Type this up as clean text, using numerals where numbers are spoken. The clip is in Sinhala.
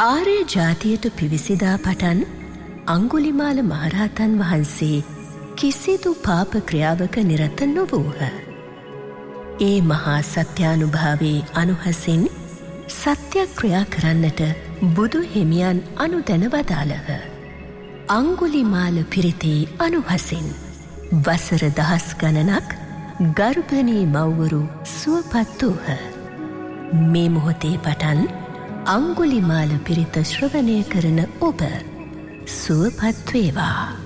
ආර්ය ජාතියට පිවිසිදා පටන් අංගුලිමාල මහරහතන් වහන්සේ කිසිදු පාප ක්‍රියාවක නිරත නොවූහ. ඒ මහා සත්‍යානුභාවයේ අනුහසින් සත්‍යක්‍රියා කරන්නට බුදු හිමියන් අනුදැන වදාළහ. අංගුලිමාල පිරිතේ අනුහසින් වසර 10 ගණනක් ගර්භණී මව්වරු සුවපත් වූහ. මේ මොහොතේ පටන් අංගුලිමාල පිරිත ශ්‍රවණය කරන ඔබ සුවපත් වේවා.